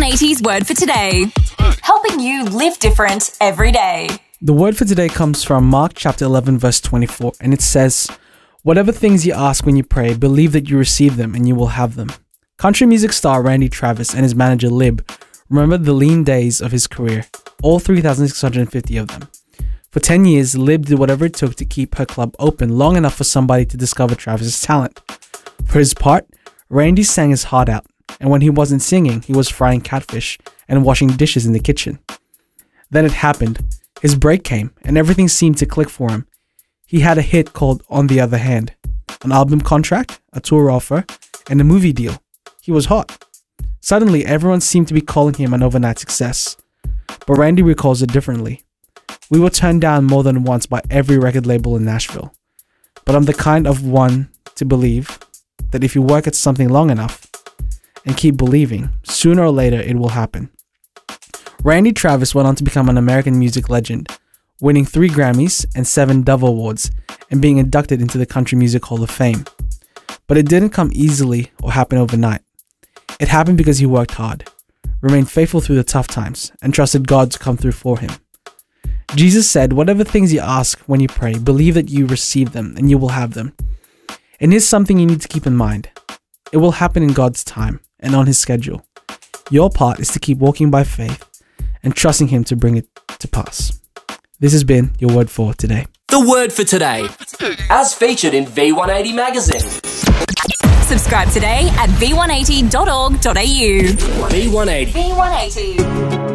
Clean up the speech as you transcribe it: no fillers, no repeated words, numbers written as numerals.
V180's word for today. Helping you live different every day. The word for today comes from Mark chapter 11 verse 24, and it says, "Whatever things you ask when you pray, believe that you receive them and you will have them." Country music star Randy Travis and his manager Lib remember the lean days of his career, all 3,650 of them. For 10 years, Lib did whatever it took to keep her club open long enough for somebody to discover Travis's talent. For his part, Randy sang his heart out, and when he wasn't singing, he was frying catfish and washing dishes in the kitchen. Then it happened. His break came, and everything seemed to click for him. He had a hit called On the Other Hand, an album contract, a tour offer, and a movie deal. He was hot. Suddenly, everyone seemed to be calling him an overnight success. But Randy recalls it differently. "We were turned down more than once by every record label in Nashville. But I'm the kind of one to believe that if you work at something long enough and keep believing, sooner or later it will happen." Randy Travis went on to become an American music legend, winning 3 Grammys and 7 Dove Awards and being inducted into the Country Music Hall of Fame. But it didn't come easily or happen overnight. It happened because he worked hard, remained faithful through the tough times, and trusted God to come through for him. Jesus said, "Whatever things you ask when you pray, believe that you receive them and you will have them." And here's something you need to keep in mind. It will happen in God's time and on his schedule. Your part is to keep walking by faith and trusting him to bring it to pass. This has been your word for today. The word for today, as featured in V180 magazine. Subscribe today at v180.org.au. V180. V180.